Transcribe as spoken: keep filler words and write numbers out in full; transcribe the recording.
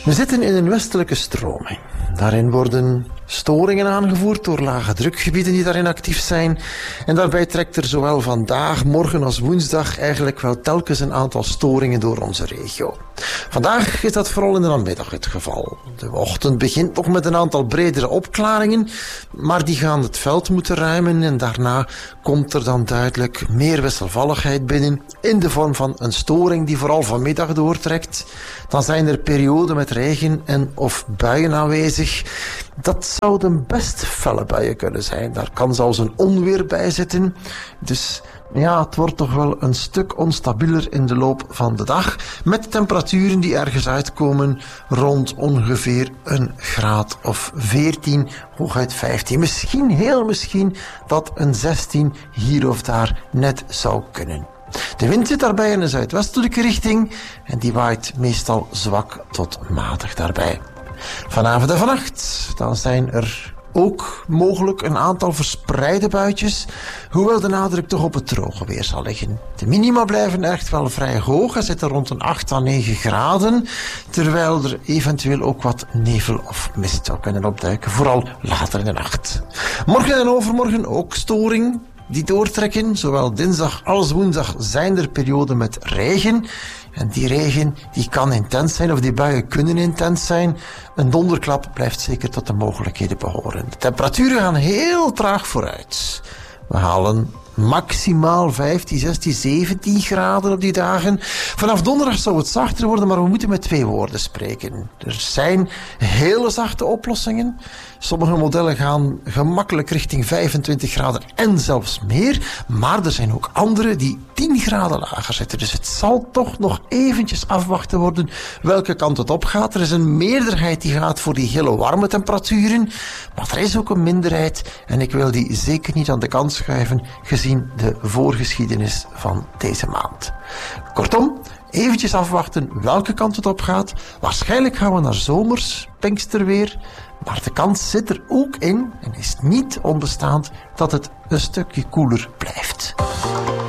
We zitten in een westelijke stroming. Daarin worden storingen aangevoerd door lage drukgebieden die daarin actief zijn. En daarbij trekt er zowel vandaag, morgen als woensdag eigenlijk wel telkens een aantal storingen door onze regio. Vandaag is dat vooral in de namiddag het geval. De ochtend begint nog met een aantal bredere opklaringen, maar die gaan het veld moeten ruimen en daarna komt er dan duidelijk meer wisselvalligheid binnen in de vorm van een storing die vooral vanmiddag doortrekt. Dan zijn er perioden met regen en of buien aanwezig. Dat zouden best felle buien kunnen zijn. Daar kan zelfs een onweer bij zitten. Dus ja, het wordt toch wel een stuk onstabieler in de loop van de dag. Met temperaturen die ergens uitkomen rond ongeveer een graad of veertien, hooguit vijftien. Misschien, heel misschien, dat een zestien hier of daar net zou kunnen. De wind zit daarbij in een zuidwestelijke richting en die waait meestal zwak tot matig daarbij. Vanavond en vannacht, dan zijn er ook mogelijk een aantal verspreide buitjes, hoewel de nadruk toch op het droge weer zal liggen. De minima blijven echt wel vrij hoog en zitten rond een acht à negen graden, terwijl er eventueel ook wat nevel of mist zou kunnen opduiken, vooral later in de nacht. Morgen en overmorgen ook storing die doortrekken. Zowel dinsdag als woensdag zijn er perioden met regen. En die regen die kan intens zijn, of die buien kunnen intens zijn. Een donderklap blijft zeker tot de mogelijkheden behoren. De temperaturen gaan heel traag vooruit. We halen maximaal vijftien, zestien, zeventien graden op die dagen. Vanaf donderdag zou het zachter worden, maar we moeten met twee woorden spreken. Er zijn hele zachte oplossingen. Sommige modellen gaan gemakkelijk richting vijfentwintig graden en zelfs meer. Maar er zijn ook andere die tien graden lager zitten. Dus het zal toch nog eventjes afwachten worden welke kant het op gaat. Er is een meerderheid die gaat voor die hele warme temperaturen. Maar er is ook een minderheid en ik wil die zeker niet aan de kant schuiven gezien de voorgeschiedenis van deze maand. Kortom, eventjes afwachten welke kant het op gaat. Waarschijnlijk gaan we naar zomers, Pinksterweer. Maar de kans zit er ook in, en is niet onbestaand, dat het een stukje koeler blijft.